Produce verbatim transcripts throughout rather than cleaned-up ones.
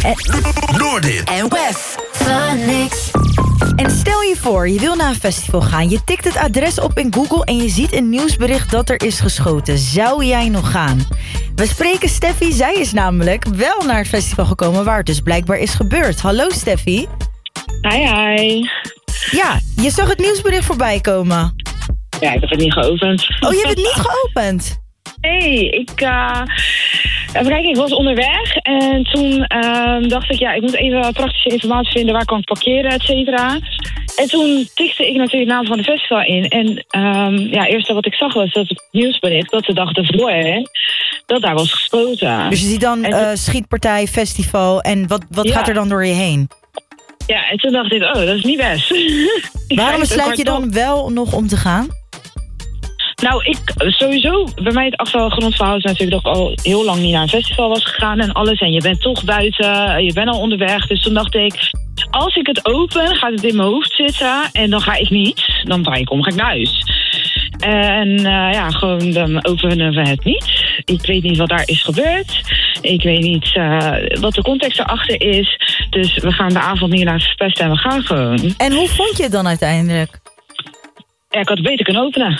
En... Noordin. En Wef. Phonics. En stel je voor, je wil naar een festival gaan. Je tikt het adres op in Google en je ziet een nieuwsbericht dat er is geschoten. Zou jij nog gaan? We spreken Steffi. Zij is namelijk wel naar het festival gekomen waar het dus blijkbaar is gebeurd. Hallo Steffi. Hi, hi. Ja, je zag het nieuwsbericht voorbij komen. Ja, ik heb het niet geopend. Oh, je hebt het niet geopend? Nee, ik... Uh, even kijken, ik was onderweg en toen uh, dacht ik, ja, ik moet even praktische informatie vinden. Waar kan ik parkeren, et cetera. En toen tikte ik natuurlijk de naam van de festival in. En um, ja, het eerste wat ik zag was dat het nieuwsbericht dat de dag ervoor, hè, dat daar was gespoten. Dus je ziet dan en uh, schietpartij, festival en wat, wat ja. gaat er dan door je heen? Ja, en toen dacht ik, oh, dat is niet best. Waarom besluit je dan wel nog om te gaan? Nou, ik sowieso, bij mij het achtergrondverhaal is natuurlijk dat ik al heel lang niet naar een festival was gegaan en alles. En je bent toch buiten, je bent al onderweg. Dus toen dacht ik, als ik het open, gaat het in mijn hoofd zitten en dan ga ik niet. Dan draai ik om, ga ik naar huis. En uh, ja, gewoon dan openen we het niet. Ik weet niet wat daar is gebeurd. Ik weet niet uh, wat de context erachter is. Dus we gaan de avond niet laten verpesten en we gaan gewoon. En hoe vond je het dan uiteindelijk? Ja, ik had het beter kunnen openen.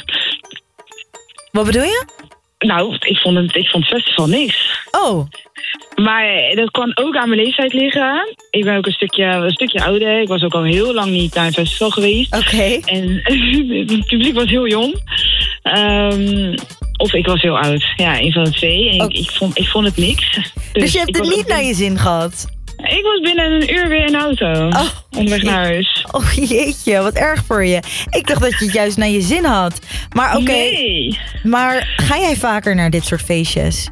Wat bedoel je? Nou, ik vond het, ik vond het festival niks. Oh. Maar dat kan ook aan mijn leeftijd liggen. Ik ben ook een stukje, een stukje ouder. Ik was ook al heel lang niet naar een festival geweest. Oké. Okay. En het publiek was heel jong. Um, of ik was heel oud. Ja, een van de twee. En oh. ik, ik, vond, ik vond het niks. Dus, dus je hebt het niet naar je zin gehad? Ik was binnen een uur weer in de auto. Oh, onderweg naar huis. Oh jeetje, wat erg voor je. Ik dacht dat je het juist naar je zin had. Maar oké. Okay. Nee. Maar ga jij vaker naar dit soort feestjes?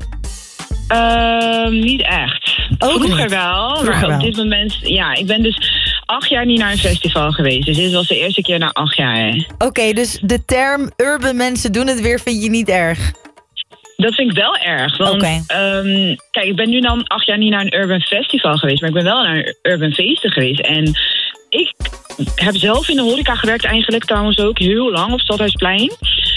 Uh, niet echt. Ook Vroeger niet. wel. Vroeger maar wel. op dit moment... Ja, ik ben dus acht jaar niet naar een festival geweest. Dus dit was de eerste keer na acht jaar. Oké, okay, dus de term urban mensen doen het weer vind je niet erg? Dat vind ik wel erg. Want okay. um, kijk, ik ben nu dan acht jaar niet naar een urban festival geweest. Maar ik ben wel naar urban feesten geweest. En ik heb zelf in de horeca gewerkt eigenlijk trouwens ook heel lang op Stadhuisplein.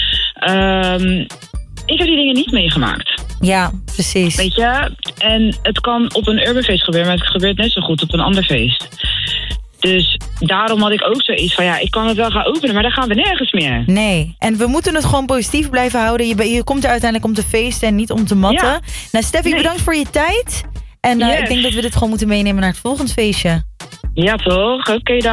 Um, ik heb die dingen niet meegemaakt. Ja, precies. Weet je? En het kan op een urban feest gebeuren, maar het gebeurt net zo goed op een ander feest. Dus daarom had ik ook zoiets van, ja, ik kan het wel gaan openen, maar dan gaan we nergens meer. Nee, en we moeten het gewoon positief blijven houden. Je, je komt er uiteindelijk om te feesten en niet om te matten. Ja. Nou, Steffi, nee. bedankt voor je tijd. En uh, yes. ik denk dat we dit gewoon moeten meenemen naar het volgende feestje. Ja, toch? Oké, okay, dan.